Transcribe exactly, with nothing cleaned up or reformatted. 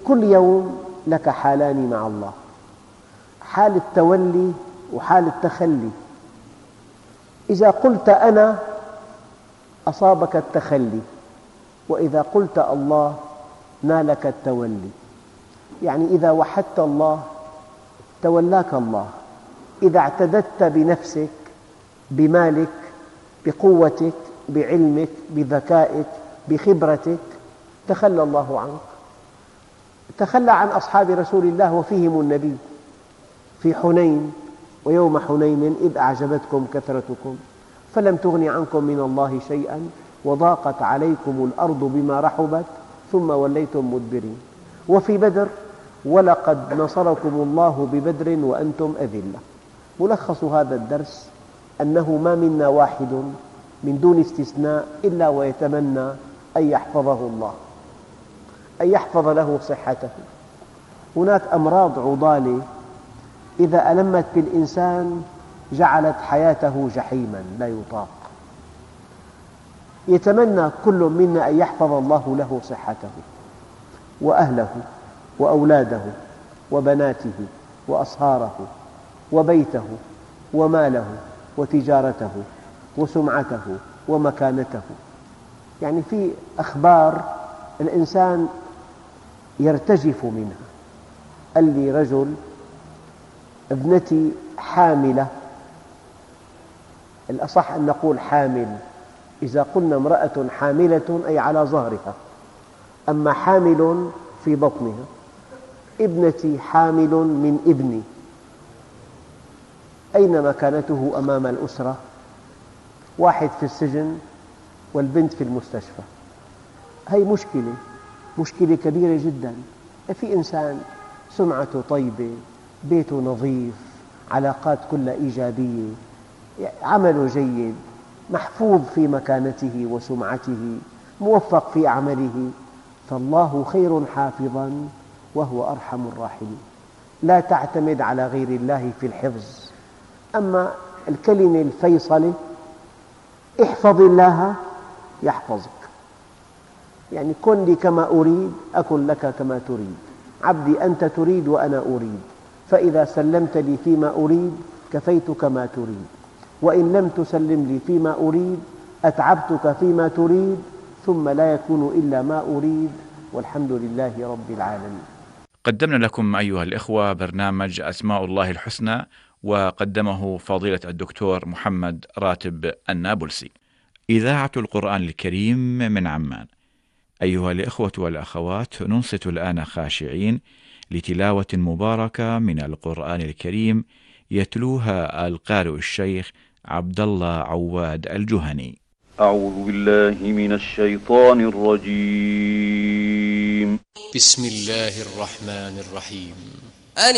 كل يوم لك حالان مع الله، حال التولي وحال التخلي. إذا قلت أنا أصابك التخلي، وإذا قلت الله نالك التولي. يعني إذا وحدت الله تولاك الله، إذا اعتددت بنفسك بمالك بقوتك بعلمك بذكائك بخبرتك تخلى الله عنك. تخلى عن أصحاب رسول الله وفيهم النبي في حنين: ويوم حنين إذ أعجبتكم كثرتكم فلم تغن عنكم من الله شيئا وضاقت عليكم الأرض بما رحبت ثم وليتم مدبرين. وفي بدر: ولقد نصركم الله ببدر وأنتم أذلة. ملخص هذا الدرس أنه ما منا واحد من دون استثناء إلا ويتمنى أن يحفظه الله، أن يحفظ له صحته. هناك أمراض عضالة إذا ألمت بالإنسان جعلت حياته جحيما لا يطاق. يتمنى كل منا أن يحفظ الله له صحته وأهله وأولاده وبناته وأصهاره وبيته وماله وتجارته وسمعته ومكانته. يعني في أخبار الإنسان يرتجف منها. قال لي رجل: ابنتي حاملة، الأصح أن نقول حامل، إذا قلنا امرأة حاملة أي على ظهرها، أما حامل في بطنها. ابنتي حامل من ابني. أين مكانته أمام الأسرة؟ واحد في السجن والبنت في المستشفى. هذه مشكلة، مشكلة كبيرة جدا. في إنسان سمعته طيبة، بيته نظيف، علاقات كلها إيجابية، عمله جيد، محفوظ في مكانته وسمعته، موفق في عمله، فالله خير حافظا وهو أرحم الراحمين. لا تعتمد على غير الله في الحفظ. أما الكلمة الفيصلة: احفظ الله يحفظك. يعني كن لي كما أريد أكن لك كما تريد. عبدي أنت تريد وأنا أريد، فإذا سلمت لي فيما أريد كفيتك ما تريد، وإن لم تسلم لي فيما أريد أتعبتك فيما تريد، ثم لا يكون إلا ما أريد، والحمد لله رب العالمين. قدمنا لكم أيها الإخوة برنامج أسماء الله الحسنى، وقدمه فضيلة الدكتور محمد راتب النابلسي. إذاعة القرآن الكريم من عمان. أيها الإخوة والأخوات، ننصت الآن خاشعين لتلاوة مباركة من القرآن الكريم يتلوها القارئ الشيخ عبد الله عواد الجهني. أعوذ بالله من الشيطان الرجيم. بسم الله الرحمن الرحيم.